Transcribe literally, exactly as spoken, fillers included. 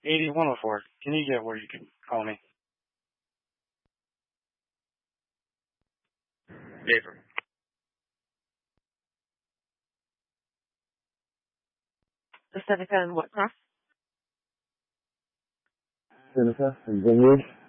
eighty-one oh four. Can you get where you can call me? Paper. The Seneca and what cross? Seneca and Vineyard.